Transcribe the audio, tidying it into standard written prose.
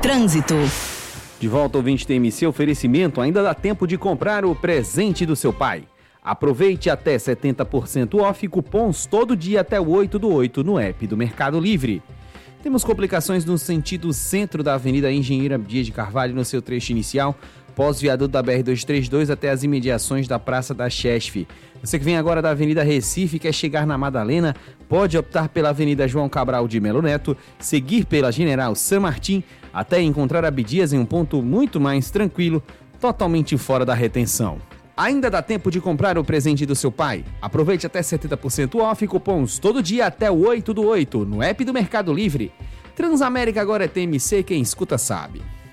Trânsito. De volta, ouvinte TMC, oferecimento, ainda dá tempo de comprar o presente do seu pai. Aproveite até 70% off, cupons todo dia até o 8/8 no app do Mercado Livre. Temos complicações no sentido centro da Avenida Engenheiro Dias de Carvalho no seu trecho inicial, pós-viaduto da BR-232 até as imediações da Praça da Chesf. Você que vem agora da Avenida Recife e quer chegar na Madalena, pode optar pela Avenida João Cabral de Melo Neto, seguir pela General San Martín, até encontrar Abdias em um ponto muito mais tranquilo, totalmente fora da retenção. Ainda dá tempo de comprar o presente do seu pai? Aproveite até 70% off, cupons todo dia até o 8/8 no app do Mercado Livre. Transamérica agora é TMC, quem escuta sabe.